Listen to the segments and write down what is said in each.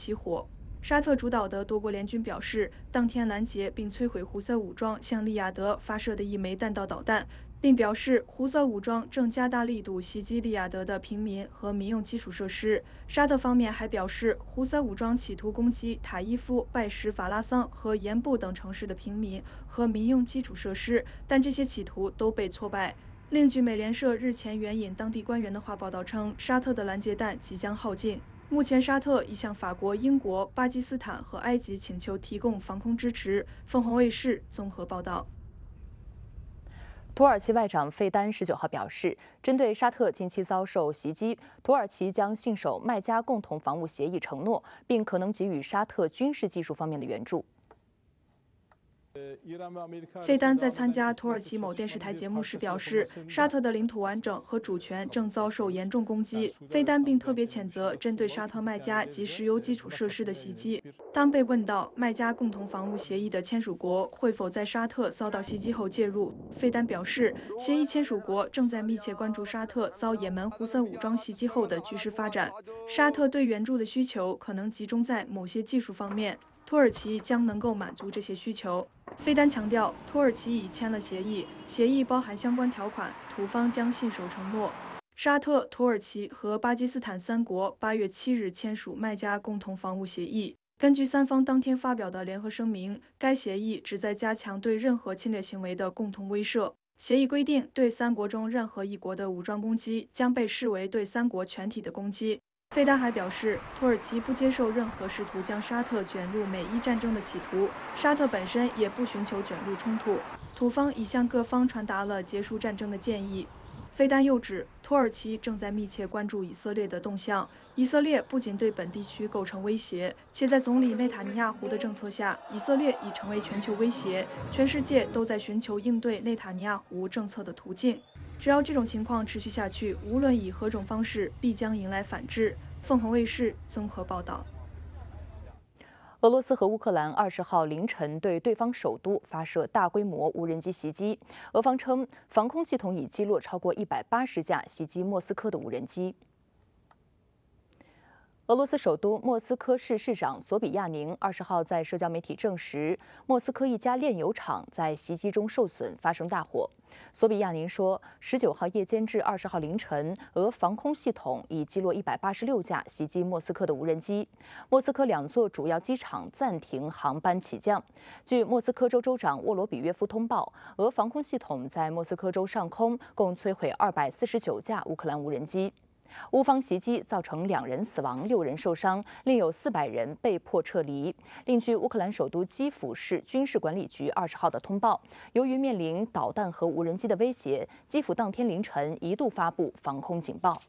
起火。沙特主导的多国联军表示，当天拦截并摧毁胡塞武装向利雅得发射的一枚弹道导弹，并表示胡塞武装正加大力度袭击利雅得的平民和民用基础设施。沙特方面还表示，胡塞武装企图攻击塔伊夫、拜什法拉桑和盐布等城市的平民和民用基础设施，但这些企图都被挫败。另据美联社日前援引当地官员的话报道称，沙特的拦截弹即将耗尽。目前，沙特已向法国、英国、巴基斯坦和埃及请求提供防空支持。凤凰卫视综合报道。 土耳其外长费丹19号表示，针对沙特近期遭受袭击，土耳其将信守麦加共同防务协议承诺，并可能给予沙特军事技术方面的援助。 费丹在参加土耳其某电视台节目时表示，沙特的领土完整和主权正遭受严重攻击。费丹并特别谴责针对沙特麦加及石油基础设施的袭击。当被问到麦加共同防务协议的签署国会否在沙特遭到袭击后介入，费丹表示，协议签署国正在密切关注沙特遭也门胡塞武装袭击后的局势发展。沙特对援助的需求可能集中在某些技术方面，土耳其将能够满足这些需求。费丹强调，土耳其已签了协议，协议包含相关条款，土方将信守承诺。沙特、土耳其和巴基斯坦3国8月7日签署麦加共同防务协议。根据3方当天发表的联合声明，该协议旨在加强对任何侵略行为的共同威慑。协议规定，对3国中任何一国的武装攻击将被视为对3国全体的攻击。费丹还表示，土耳其不接受任何试图将沙特卷入美伊战争的企图，沙特本身也不寻求卷入冲突。土方已向各方传达了结束战争的建议。费丹又指，土耳其正在密切关注以色列的动向。以色列不仅对本地区构成威胁，且在总理内塔尼亚胡的政策下，以色列已成为全球威胁。全世界都在寻求应对内塔尼亚胡政策的途径。只要这种情况持续下去，无论以何种方式，必将迎来反制。凤凰卫视综合报道。 俄罗斯和乌克兰20号凌晨对对方首都发射大规模无人机袭击，俄方称防空系统已击落超过180架袭击莫斯科的无人机。俄罗斯首都莫斯科市市长索比亚宁20号在社交媒体证实，莫斯科一家炼油厂在袭击中受损，发生大火。索比亚宁说，19号夜间至20号凌晨，俄防空系统已击落186架袭击莫斯科的无人机。莫斯科2座主要机场暂停航班起降。据莫斯科州州长沃罗比约夫通报，俄防空系统在莫斯科州上空共摧毁249架乌克兰无人机。乌方袭击造成2人死亡，6人受伤，另有400人被迫撤离。另据乌克兰首都基辅市军事管理局20号的通报，由于面临导弹和无人机的威胁，基辅当天凌晨一度发布防空警报。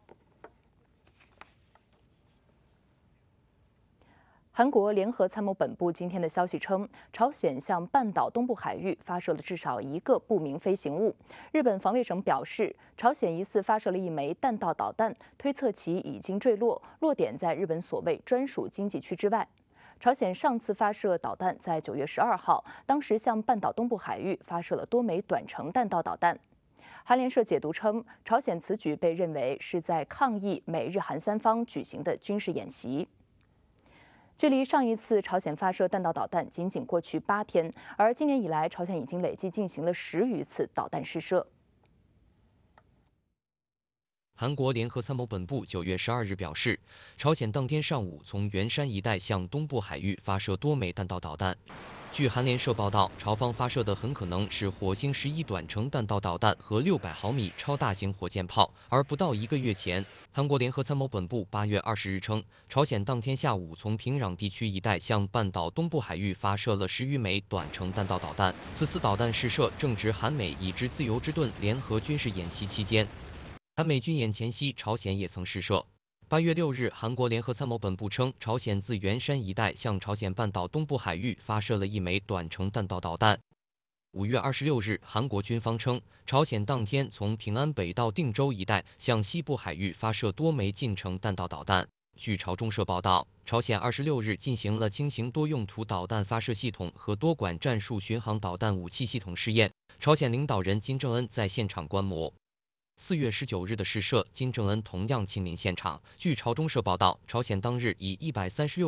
韩国联合参谋本部今天的消息称，朝鲜向半岛东部海域发射了至少1个不明飞行物。日本防卫省表示，朝鲜疑似发射了1枚弹道导弹，推测其已经坠落，落点在日本所谓专属经济区之外。朝鲜上次发射导弹在9月12号，当时向半岛东部海域发射了多枚短程弹道导弹。韩联社解读称，朝鲜此举被认为是在抗议美日韩3方举行的军事演习。距离上一次朝鲜发射弹道导弹仅仅过去8天，而今年以来，朝鲜已经累计进行了10余次导弹试射。 韩国联合参谋本部9月12日表示，朝鲜当天上午从元山一带向东部海域发射多枚弹道导弹。据韩联社报道，朝方发射的很可能是火星11短程弹道导弹和600毫米超大型火箭炮。而不到1个月前，韩国联合参谋本部8月20日称，朝鲜当天下午从平壤地区一带向半岛东部海域发射了10余枚短程弹道导弹。此次导弹试射正值韩美以之自由之盾联合军事演习期间。韩美军演前夕，朝鲜也曾试射。8月6日，韩国联合参谋本部称，朝鲜自元山一带向朝鲜半岛东部海域发射了1枚短程弹道导弹。5月26日，韩国军方称，朝鲜当天从平安北到定州一带向西部海域发射多枚近程弹道导弹。据朝中社报道，朝鲜26日进行了轻型多用途导弹发射系统和多管战术巡航导弹武器系统试验，朝鲜领导人金正恩在现场观摩。4月19日的试射，金正恩同样亲临现场。据朝中社报道，朝鲜当日以136